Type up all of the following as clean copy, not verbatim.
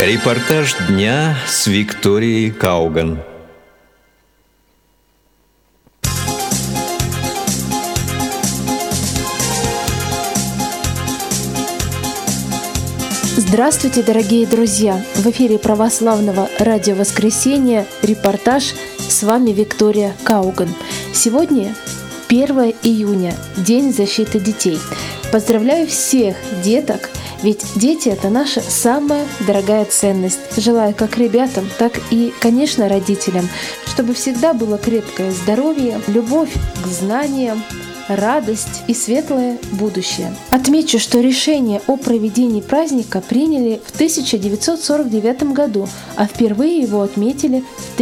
Репортаж дня с Викторией Кауган. Здравствуйте, дорогие друзья! В эфире православного радио «Воскресенье» репортаж. С вами Виктория Кауган. Сегодня 1 июня, День защиты детей. Поздравляю всех деток, ведь дети — это наша самая дорогая ценность. Желаю как ребятам, так и, конечно, родителям, чтобы всегда было крепкое здоровье, любовь к знаниям, радость и светлое будущее. Отмечу, что решение о проведении праздника приняли в 1949 году, а впервые его отметили в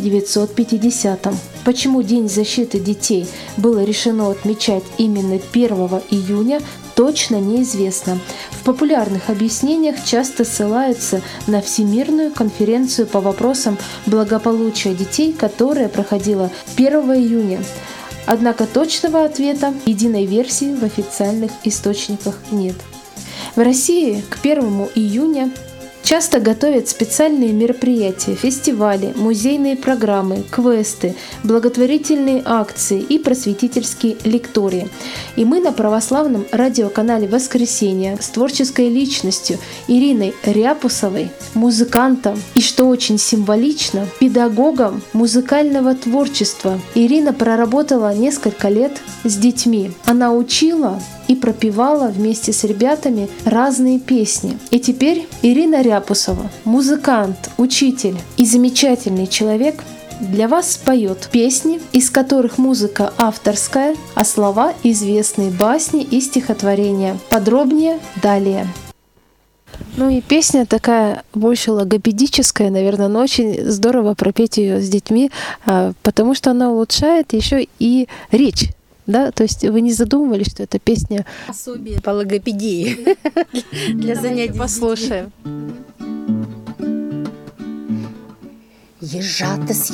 1950. Почему День защиты детей было решено отмечать именно 1 июня, точно неизвестно. В популярных объяснениях часто ссылаются на Всемирную конференцию по вопросам благополучия детей, которая проходила 1 июня. Однако точного ответа, единой версии в официальных источниках нет. В России к 1 июня часто готовят специальные мероприятия, фестивали, музейные программы, квесты, благотворительные акции и просветительские лектории. И мы на православном радиоканале «Воскресенье» с творческой личностью Ириной Ряпусовой, музыкантом и, что очень символично, педагогом музыкального творчества. Ирина проработала несколько лет с детьми. Она учила и пропевала вместе с ребятами разные песни. И теперь Ирина Ряпусова, музыкант, учитель и замечательный человек, для вас споет песни, из которых музыка авторская, а слова известные басни и стихотворения. Подробнее далее. Ну и песня такая больше логопедическая, наверное, но очень здорово пропеть ее с детьми, потому что она улучшает еще и речь. Да, то есть вы не задумывались, что эта песня пособие по логопедии для занятий? Послушаем. Ежата